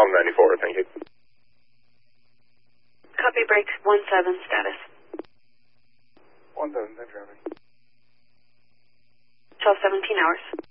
194, thank you. Copy, break 17 status. 17, thanks, Jeremy. 12:17 hours.